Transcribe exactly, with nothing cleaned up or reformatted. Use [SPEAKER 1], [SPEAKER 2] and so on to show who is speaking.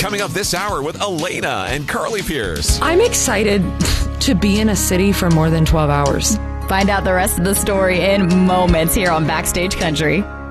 [SPEAKER 1] Coming up this hour with Elena and Carly Pierce.
[SPEAKER 2] I'm excited to be in a city for more than twelve hours.
[SPEAKER 3] Find out the rest of the story in moments here on Backstage Country.